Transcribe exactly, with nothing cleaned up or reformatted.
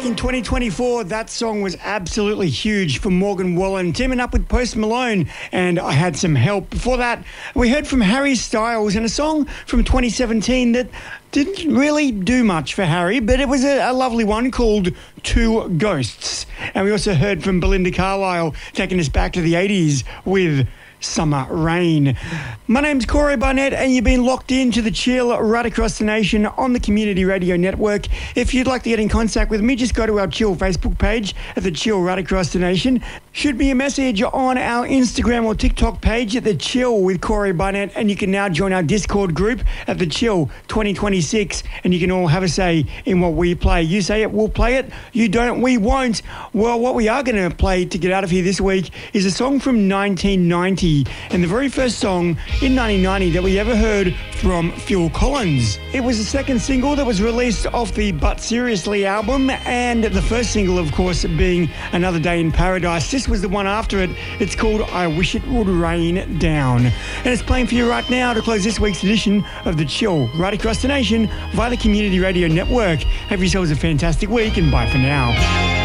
in twenty twenty-four, that song was absolutely huge for Morgan Wallen, teaming up with Post Malone, and I Had Some Help. Before that, we heard from Harry Styles in a song from twenty seventeen that didn't really do much for Harry, but it was a, a lovely one called Two Ghosts. And we also heard from Belinda Carlisle, taking us back to the eighties with Summer Rain. My name's Corey Barnett, and you've been locked into the Chill right across the nation on the Community Radio Network. If you'd like to get in contact with me, just go to our Chill Facebook page at the Chill right across the nation. Shoot me a message on our Instagram or TikTok page at the Chill with Corey Barnett, and you can now join our Discord group at the Chill twenty twenty-six, and you can all have a say in what we play. You say it, we'll play it. You don't, we won't. Well, what we are going to play to get out of here this week is a song from nineteen ninety. And the very first song in nineteen ninety that we ever heard from Phil Collins. It was the second single that was released off the But Seriously album, and the first single, of course, being Another Day in Paradise. This was the one after it. It's called I Wish It Would Rain Down. And it's playing for you right now to close this week's edition of The Chill right across the nation via the Community Radio Network. Have yourselves a fantastic week, and bye for now.